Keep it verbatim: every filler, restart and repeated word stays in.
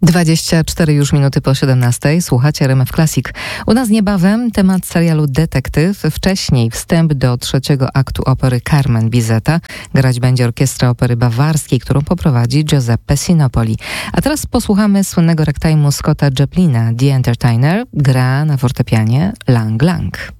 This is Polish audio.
dwadzieścia cztery już minuty po siedemnastej. Słuchacie R M F Classic. U nas niebawem temat serialu Detektyw. Wcześniej wstęp do trzeciego aktu opery Carmen Bizeta. Grać będzie Orkiestra Opery Bawarskiej, którą poprowadzi Giuseppe Sinopoli. A teraz posłuchamy słynnego ragtime'u Scotta Joplina. The Entertainer gra na fortepianie Lang Lang.